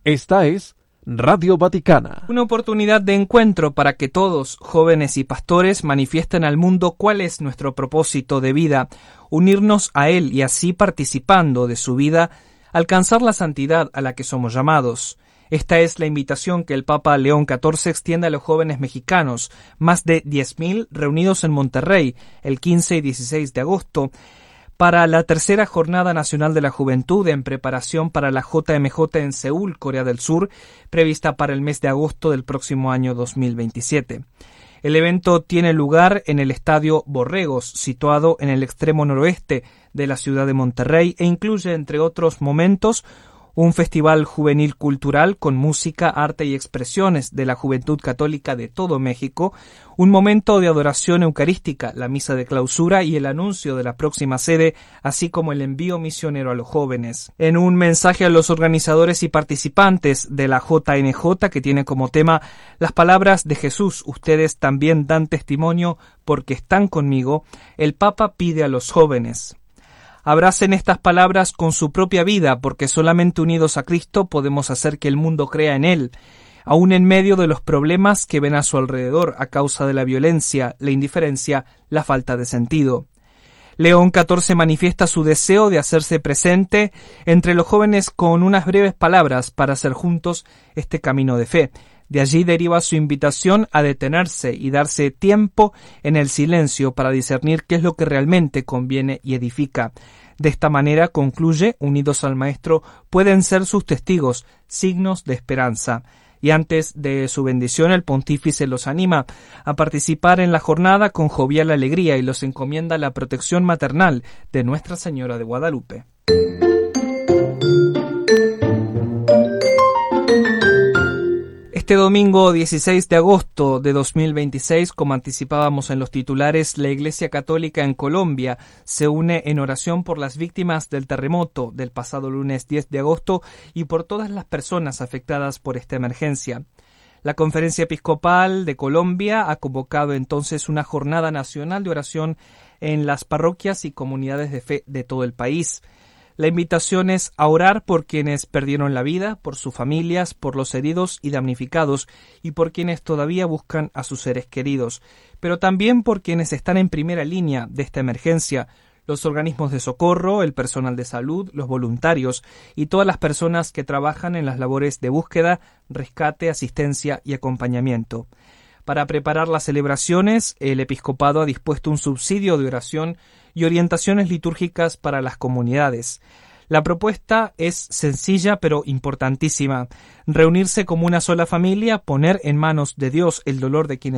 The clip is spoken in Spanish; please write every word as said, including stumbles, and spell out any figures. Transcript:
Esta es Radio Vaticana. Una oportunidad de encuentro para que todos, jóvenes y pastores, manifiesten al mundo cuál es nuestro propósito de vida, unirnos a Él y así, participando de su vida, alcanzar la santidad a la que somos llamados. Esta es la invitación que el Papa León catorce extiende a los jóvenes mexicanos, más de diez mil reunidos en Monterrey el quince y dieciséis de agosto, para la tercera Jornada Nacional de la Juventud en preparación para la J M J en Seúl, Corea del Sur, prevista para el mes de agosto del próximo año dos mil veintisiete. El evento tiene lugar en el Estadio Borregos, situado en el extremo noroeste de la ciudad de Monterrey, e incluye, entre otros momentos, un festival juvenil cultural con música, arte y expresiones de la juventud católica de todo México, un momento de adoración eucarística, la misa de clausura y el anuncio de la próxima sede, así como el envío misionero a los jóvenes. En un mensaje a los organizadores y participantes de la J N J, que tiene como tema las palabras de Jesús, ustedes también dan testimonio porque están conmigo, el Papa pide a los jóvenes: abracen estas palabras con su propia vida, porque solamente unidos a Cristo podemos hacer que el mundo crea en Él, aun en medio de los problemas que ven a su alrededor a causa de la violencia, la indiferencia, la falta de sentido. León catorce manifiesta su deseo de hacerse presente entre los jóvenes con unas breves palabras para hacer juntos este camino de fe. De allí deriva su invitación a detenerse y darse tiempo en el silencio para discernir qué es lo que realmente conviene y edifica. De esta manera, concluye, unidos al Maestro, pueden ser sus testigos, signos de esperanza. Y antes de su bendición, el pontífice los anima a participar en la jornada con jovial alegría y los encomienda la protección maternal de Nuestra Señora de Guadalupe. Este domingo dieciséis de agosto de dos mil veintiséis, como anticipábamos en los titulares, la Iglesia Católica en Colombia se une en oración por las víctimas del terremoto del pasado lunes diez de agosto y por todas las personas afectadas por esta emergencia. La Conferencia Episcopal de Colombia ha convocado entonces una jornada nacional de oración en las parroquias y comunidades de fe de todo el país. La invitación es a orar por quienes perdieron la vida, por sus familias, por los heridos y damnificados y por quienes todavía buscan a sus seres queridos, pero también por quienes están en primera línea de esta emergencia, los organismos de socorro, el personal de salud, los voluntarios y todas las personas que trabajan en las labores de búsqueda, rescate, asistencia y acompañamiento. Para preparar las celebraciones, el episcopado ha dispuesto un subsidio de oración y orientaciones litúrgicas para las comunidades. La propuesta es sencilla pero importantísima: reunirse como una sola familia, poner en manos de Dios el dolor de quienes